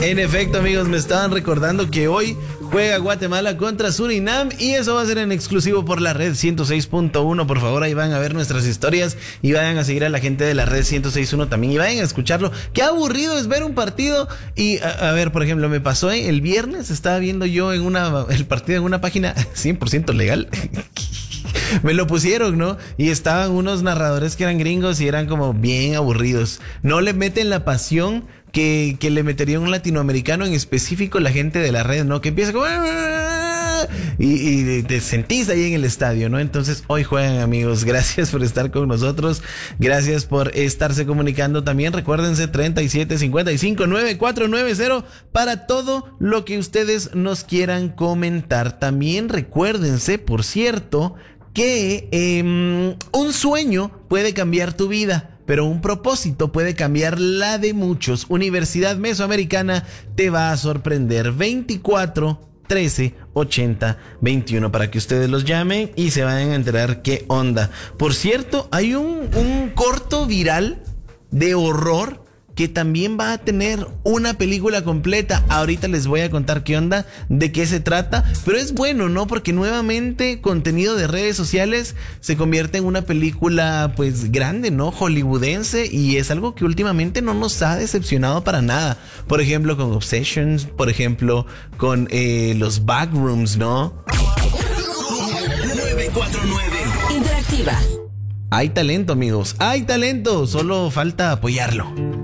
En efecto, amigos, me estaban recordando que hoy juega Guatemala contra Surinam y eso va a ser en exclusivo por la red 106.1. Por favor, ahí van a ver nuestras historias y vayan a seguir a la gente de la red 106.1 también y vayan a escucharlo. Qué aburrido es ver un partido y, a ver, por ejemplo, me pasó el viernes, estaba viendo yo el partido en una página 100% legal. Me lo pusieron, ¿no? Y estaban unos narradores que eran gringos y eran como bien aburridos. No le meten la pasión que le metería un latinoamericano, en específico la gente de la red, ¿no? Que empieza como... Y te sentís ahí en el estadio, ¿no? Entonces hoy juegan, amigos. Gracias por estar con nosotros. Gracias por estarse comunicando también. Recuérdense 37559490 para todo lo que ustedes nos quieran comentar. También recuérdense, por cierto, que un sueño puede cambiar tu vida, pero un propósito puede cambiar la de muchos. Universidad Mesoamericana te va a sorprender. 24 13 80 21 para que ustedes los llamen y se vayan a enterar qué onda. Por cierto, hay un corto viral de horror que también va a tener una película completa. Ahorita les voy a contar qué onda, de qué se trata, pero es bueno, ¿no? Porque nuevamente contenido de redes sociales se convierte en una película pues grande, ¿no? Hollywoodense, y es algo que últimamente no nos ha decepcionado para nada. Por ejemplo, con Obsessions, por ejemplo, con los Backrooms, ¿no? 949 Interactiva. Hay talento, amigos, hay talento, solo falta apoyarlo.